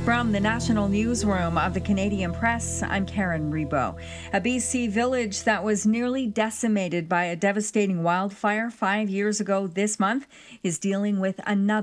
From the national newsroom of the Canadian Press, I'm Karen Rebo. A BC village that was nearly decimated by a devastating wildfire 5 years ago this month is dealing with another